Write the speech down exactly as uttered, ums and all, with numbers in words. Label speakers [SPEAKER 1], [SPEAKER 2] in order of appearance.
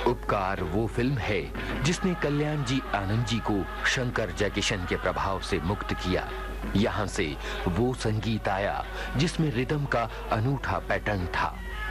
[SPEAKER 1] उपकार वो फिल्म है जिसने कल्याण जी आनंद जी को शंकर जयकिशन के प्रभाव से मुक्त किया। यहाँ से वो संगीत आया जिसमें रिदम का अनूठा पैटर्न था।